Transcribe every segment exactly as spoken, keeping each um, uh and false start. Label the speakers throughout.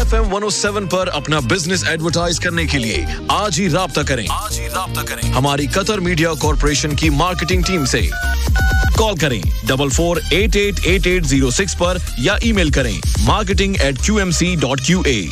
Speaker 1: F M one oh seven पर अपना business advertise करने के लिए आज ही राब्ता करें आज ही राब्ता करें हमारी कतर मीडिया कॉर्पोरेशन की मार्केटिंग टीम से कॉल करें four four eight eight eight eight zero six पर या ईमेल करें marketing at q m c dot q a।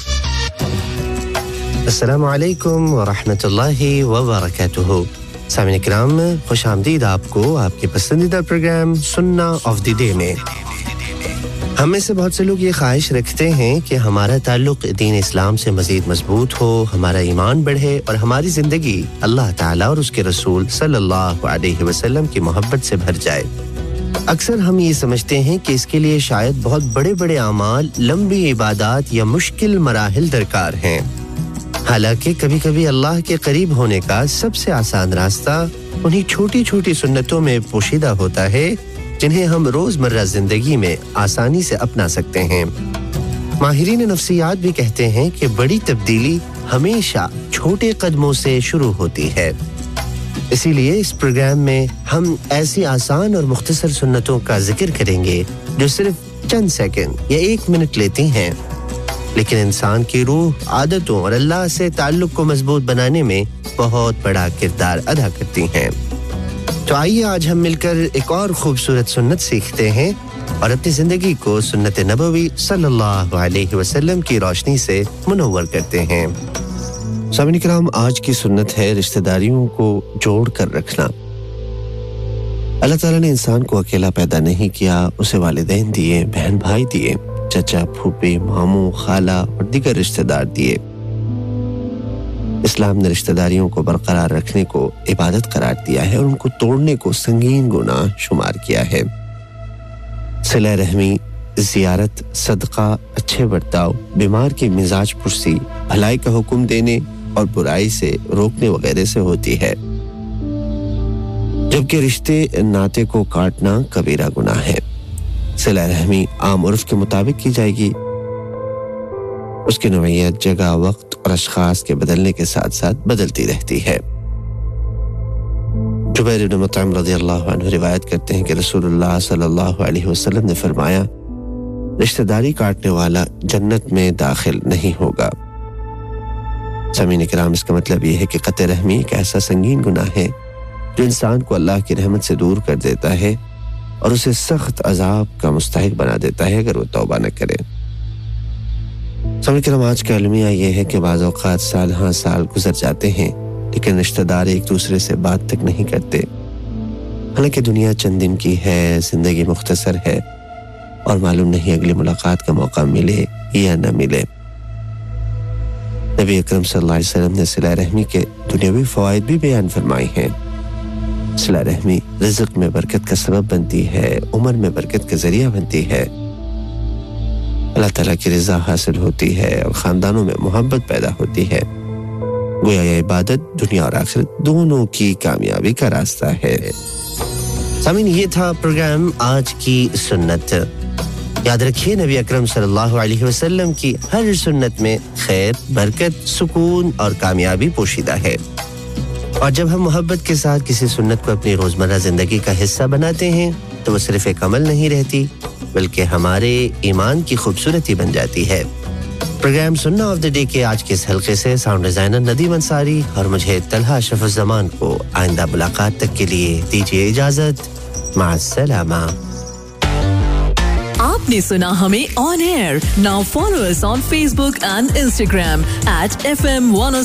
Speaker 2: अस्सलामु अलैकुम व रहमतुल्लाहि व बरकातुहू। सामीन इकराम, खुश आमदीद आपको आपके पसंदीदा प्रोग्राम सुन्ना ऑफ द डे में। हम में से बहुत से लोग ये ख्वाहिश रखते हैं कि हमारा ताल्लुक दीन इस्लाम से मज़ीद मजबूत हो, हमारा ईमान बढ़े और हमारी ज़िंदगी अल्लाह ताला और उसके रसूल सल्लल्लाहु अलैहि वसल्लम की मोहब्बत से भर जाए। अक्सर हम ये समझते हैं कि इसके लिए शायद बहुत बड़े-बड़े अमाल, लंबी इबादत या मुश्किल मराहिल दरकार हैं। हालांकि कभी-कभी अल्लाह के करीब होने का सबसे आसान रास्ता उन्हीं छोटी-छोटी सुन्नतों में पोशीदा होता है जिन्हें हम रोजमर्रा जिंदगी में आसानी से अपना सकते हैं। माहिरीन नफ्सियात भी कहते हैं कि बड़ी तब्दीली हमेशा छोटे कदमों से शुरू होती है। इसीलिए इस प्रोग्राम में हम ऐसी आसान और मुख्तसर सुन्नतों का जिक्र करेंगे जो सिर्फ चंद सेकंड या एक मिनट लेती हैं, लेकिन इंसान की रूह, आदतों और अल्लाह से ताल्लुक को मजबूत बनाने में बहुत बड़ा किरदार अदा करती हैं। तो आइए आज हम मिलकर एक और खूबसूरत सुन्नत सीखते हैं और अपनी जिंदगी को सुन्नत नबवी सल्लल्लाहु अलैहि वसल्लम की रोशनी से मुनव्वर करते हैं। सामीन इकराम, आज की सुन्नत है रिश्तेदारियों को जोड़ कर रखना। अल्लाह ताला ने इंसान को अकेला पैदा नहीं किया, उसे वालिदैन दिए, बहन भाई दिए, चचा, फूफी, मामू, खाला और दीगर रिश्तेदार दिए। इस्लाम ने रिश्तेदारियों को बरकरार रखने को इबादत करार दिया है और उनको तोड़ने को संगीन गुनाह शुमार किया है। सिला रहमी, जियारत, सदका, अच्छे बर्ताव, बीमार की मिजाज पुरसी, भलाई का हुक्म देने और बुराई से रोकने वगैरह से होती है, जबकि रिश्ते नाते को काटना कबीरा गुनाह है। सिला रहमी आम उर्फ के मुताबिक की जाएगी, उसकी नौइयत, जगह, वक्त और अशखास के बदलने के साथ साथ बदलती रहती है। जुबैर इब्न मुतइम रज़ियल्लाहु अन्हु रिवायत करते हैं कि रसूलुल्लाह सल्लल्लाहु अलैहि वसल्लम ने फरमाया, रिश्तेदारी काटने वाला जन्नत में दाखिल नहीं होगा। सामीन इकराम, इसका मतलब यह है कि क़त्ल रहमी एक ऐसा संगीन गुनाह है जो इंसान को अल्लाह की रहमत से दूर कर देता है और उसे सख्त अजाब का मुस्तहिक बना देता है अगर वो तौबा न करे। सामीन, आज का अलमिया ये है कि बाज़ औक़ात साल हाँ साल गुजर जाते हैं लेकिन रिश्तेदार एक दूसरे से बात तक नहीं करते। हालांकि दुनिया चंद दिन की है, जिंदगी मुख्तसर है और मालूम नहीं अगली मुलाकात का मौका मिले या न मिले। नबी अकरम सल्लल्लाहु अलैहि वसल्लम ने सिला रहमी के दुनियावी फ़वाइद भी बयान फरमाए हैं। सिला रहमी रिज़्क़ में बरकत का सबब बनती है, उम्र में बरकत का ज़रिया बनती है, अल्लाह ताला की रज़ा हासिल होती है और ख़ानदानों में मोहब्बत पैदा होती है। गोया ये इबादत दुनिया और आखिरत दोनों की कामयाबी का रास्ता है। सामीन, ये था प्रोग्राम आज की सुन्नत। याद रखिए, नबी अकरम सल्लल्लाहु अलैहि वसल्लम की हर सुन्नत में खैर, बरकत, सुकून और कामयाबी पोशीदा है। और जब हम मोहब्बत के साथ किसी सुन्नत को अपनी रोजमर्रा जिंदगी का हिस्सा बनाते हैं तो वो सिर्फ एक अमल नहीं रहती बल्कि हमारे ईमान की खूबसूरती बन जाती है। प्रोग्राम सुन्ना ऑफ द डे के आज के इस हल्के से साउंड डिजाइनर नदीम अंसारी और मुझे तलहा शफुज़्ज़मान को आइंदा मुलाकात तक के लिए दीजिए इजाजत। माअस्सलामा।
Speaker 3: आपने सुना हमें on air. Now follow us on Facebook and Instagram at F M one oh